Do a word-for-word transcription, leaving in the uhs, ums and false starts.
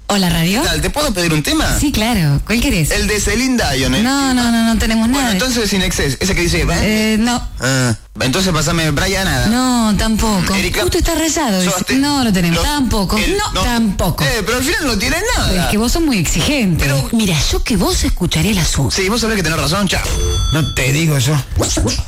Hola, radio. ¿Qué tal? ¿Te puedo pedir un tema? Sí, claro. ¿Cuál querés? El de Celine Dion, ¿eh? No, no, no, no tenemos nada. Bueno, entonces Sin Excess, ese que dice... Eh, no. Ah, entonces pasame Brian nada. No, tampoco. Erika, Justo está rayado. Sobaste- No lo tenemos. Los- Tampoco. el- no, tampoco. Eh, pero al final no tiene nada. Es que vos sos muy exigente. Pero- Mira, yo que vos escucharé el asunto. Sí, vos sabés que tenés razón, chao. No te digo yo.